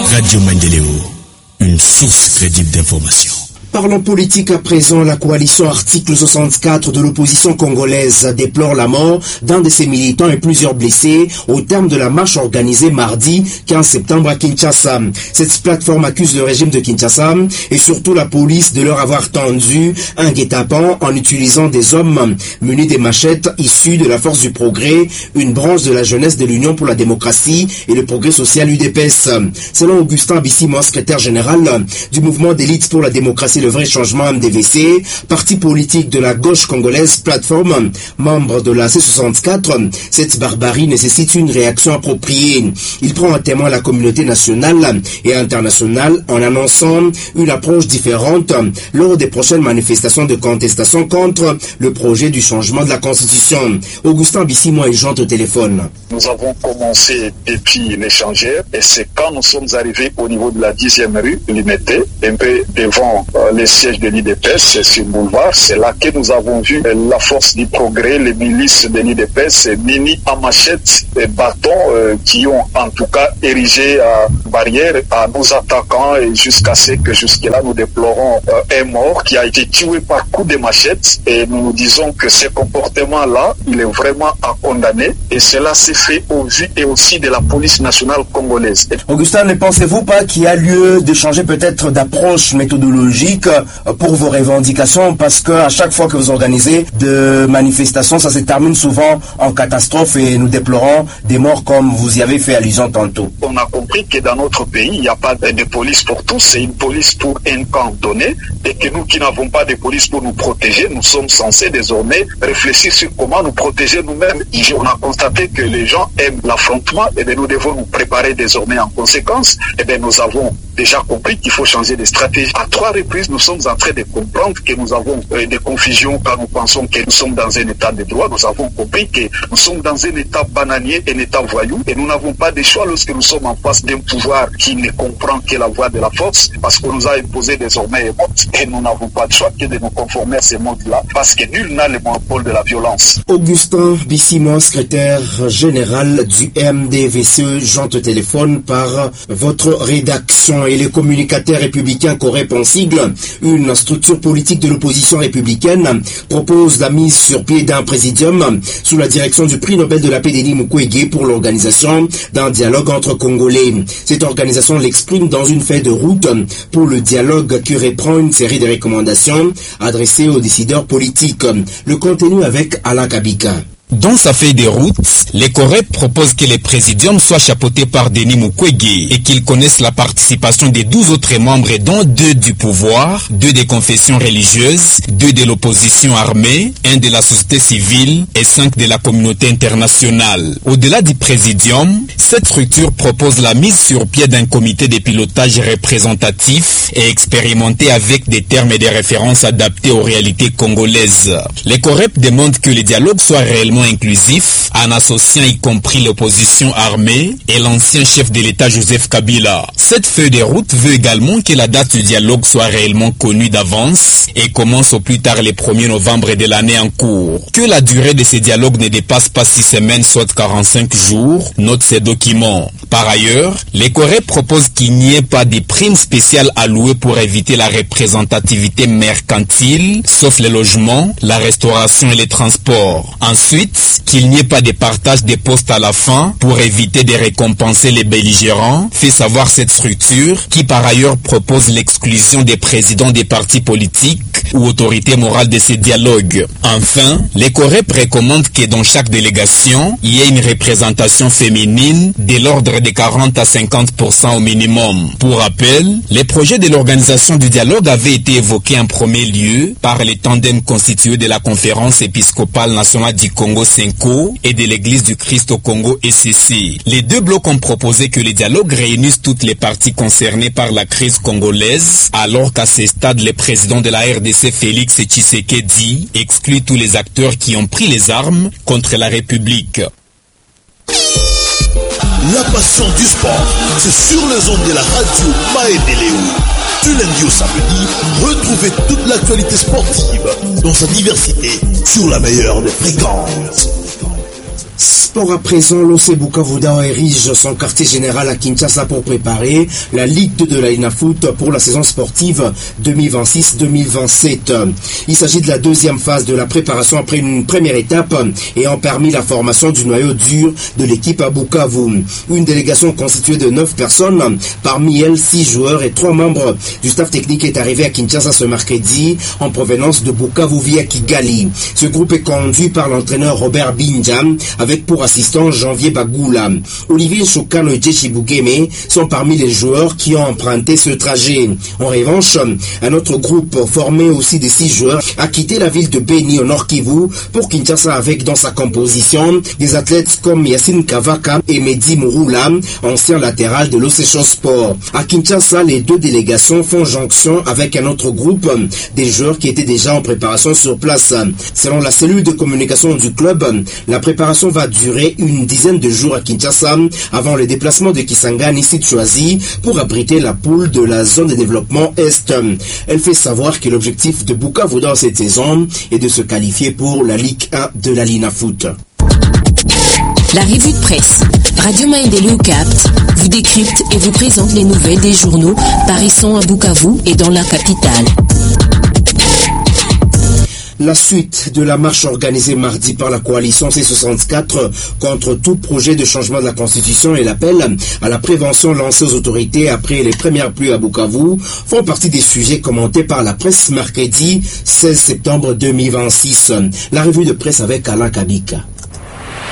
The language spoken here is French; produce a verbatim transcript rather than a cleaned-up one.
Radio Maendeleo, une source crédible d'information. Parlons politique à présent. La coalition article soixante-quatre de l'opposition congolaise déplore la mort d'un de ses militants et plusieurs blessés au terme de la marche organisée mardi quinze septembre à Kinshasa. Cette plateforme accuse le régime de Kinshasa et surtout la police de leur avoir tendu un guet-apens en utilisant des hommes munis des machettes issus de la Force du Progrès, une branche de la jeunesse de l'Union pour la démocratie et le progrès social U D P S. Selon Augustin Bissimo, secrétaire général du mouvement d'élite pour la démocratie le vrai changement M D V C, parti politique de la gauche congolaise, plateforme, membre de la C soixante-quatre, cette barbarie nécessite une réaction appropriée. Il prend à témoin la communauté nationale et internationale en annonçant une approche différente lors des prochaines manifestations de contestation contre le projet du changement de la Constitution. Augustin Bissimo est joint au téléphone. Nous avons commencé depuis l'échangeur et c'est quand nous sommes arrivés au niveau de la dixième rue, Limité, un peu devant euh, les sièges de l'I D P S sur le boulevard. C'est là que nous avons vu la Force du Progrès, les milices de l'I D P S munis à machettes et bâtons euh, qui ont en tout cas érigé à barrière à nos attaquants et jusqu'à ce que jusque-là nous déplorons euh, un mort qui a été tué par coup de machette et nous nous disons que ce comportement-là, il est vraiment à condamner et cela s'est fait au vu et aussi de la police nationale congolaise. Augustin, ne pensez-vous pas qu'il y a lieu de changer peut-être d'approche méthodologique pour vos revendications, parce que à chaque fois que vous organisez de manifestations, ça se termine souvent en catastrophe et nous déplorons des morts comme vous y avez fait allusion tantôt. On a compris que dans notre pays, il n'y a pas de police pour tous, c'est une police pour un camp donné et que nous qui n'avons pas de police pour nous protéger, nous sommes censés désormais réfléchir sur comment nous protéger nous-mêmes. Et on a constaté que les gens aiment l'affrontement et bien nous devons nous préparer désormais en conséquence. Et bien nous avons déjà compris qu'il faut changer de stratégie. À trois reprises, nous sommes en train de comprendre que nous avons euh, des confusions quand nous pensons que nous sommes dans un état de droit. Nous avons compris que nous sommes dans un état bananier, un état voyou, et nous n'avons pas de choix lorsque nous sommes en face d'un pouvoir qui ne comprend que la voie de la force, parce qu'on nous a imposé désormais un mode, et nous n'avons pas de choix que de nous conformer à ces modes-là, parce que nul n'a le monopole de la violence. Augustin Bissimo, secrétaire général du M D V C, joint au téléphone par votre rédaction, et les communicateurs républicains co-réponsibles, une structure politique de l'opposition républicaine, propose la mise sur pied d'un présidium sous la direction du prix Nobel de la paix Denis Mukwege pour l'organisation d'un dialogue entre Congolais. Cette organisation l'exprime dans une feuille de route pour le dialogue qui reprend une série de recommandations adressées aux décideurs politiques. Le contenu avec Alain Kabika. Dans sa feuille de route, les Corep proposent que le présidium soit chapeauté par Denis Mukwege et qu'il connaisse la participation des douze autres membres, dont deux du pouvoir, deux des confessions religieuses, deux de l'opposition armée, un de la société civile et cinq de la communauté internationale. Au-delà du présidium, cette structure propose la mise sur pied d'un comité de pilotage représentatif et expérimenté avec des termes et des références adaptés aux réalités congolaises. Les Corep demandent que le dialogue soit réellement inclusif en associant y compris l'opposition armée et l'ancien chef de l'État Joseph Kabila. Cette feuille de route veut également que la date du dialogue soit réellement connue d'avance et commence au plus tard le premier novembre de l'année en cours. Que la durée de ces dialogues ne dépasse pas six semaines, soit quarante-cinq jours, note ces documents. Par ailleurs, les Corées proposent qu'il n'y ait pas de primes spéciales allouées pour éviter la représentativité mercantile, sauf les logements, la restauration et les transports. Ensuite, qu'il n'y ait pas de partage des postes à la fin pour éviter de récompenser les belligérants, fait savoir cette structure qui par ailleurs propose l'exclusion des présidents des partis politiques ou autorités morales de ces dialogues. Enfin, les Corées précommandent que dans chaque délégation, il y ait une représentation féminine de l'ordre de quarante à cinquante pour cent au minimum. Pour rappel, les projets de l'organisation du dialogue avaient été évoqués en premier lieu par les tandems constitués de la conférence épiscopale nationale du Congo Senko et de l'église du Christ au Congo E C C. Les deux blocs ont proposé que les dialogues réunissent toutes les parties concernées par la crise congolaise, alors qu'à ce stade, le président de la R D C Félix Tshisekedi exclut tous les acteurs qui ont pris les armes contre la République. La passion du sport, c'est sur les ondes de la radio Maendeleo. Du lundi au samedi, retrouvez toute l'actualité sportive dans sa diversité sur la meilleure des fréquences. Sport à présent, l'O C Bukavu Dawa érige son quartier général à Kinshasa pour préparer la Ligue deux de la Linafoot pour la saison sportive deux mille vingt-six deux mille vingt-sept. Il s'agit de la deuxième phase de la préparation après une première étape ayant permis la formation du noyau dur de l'équipe à Bukavu. Une délégation constituée de neuf personnes, parmi elles six joueurs et trois membres du staff technique est arrivée à Kinshasa ce mercredi en provenance de Bukavu via Kigali. Ce groupe est conduit par l'entraîneur Robert Binjam avec pour assistant Janvier Bagoula. Olivier Chokano et Jeshi Bougeme sont parmi les joueurs qui ont emprunté ce trajet. En revanche, un autre groupe formé aussi de six joueurs a quitté la ville de Beni au Nord Kivu pour Kinshasa avec dans sa composition des athlètes comme Yassine Kavaka et Mehdi Mouroula, ancien latéral de l'O C Sport. À Kinshasa, les deux délégations font jonction avec un autre groupe des joueurs qui étaient déjà en préparation sur place. Selon la cellule de communication du club, la préparation va durer une dizaine de jours à Kinshasa avant le déplacement de Kisangani, site choisi pour abriter la poule de la zone de développement Est. Elle fait savoir que l'objectif de Bukavu dans cette saison est de se qualifier pour la Ligue un de la Linafoot. La revue de presse Radio Maendeleo Capte vous décrypte et vous présente les nouvelles des journaux paraissant à Bukavu et dans la capitale. La suite de la marche organisée mardi par la coalition C soixante-quatre contre tout projet de changement de la Constitution et l'appel à la prévention lancée aux autorités après les premières pluies à Bukavu font partie des sujets commentés par la presse mercredi seize septembre deux mille vingt-six. La revue de presse avec Alain Kabika.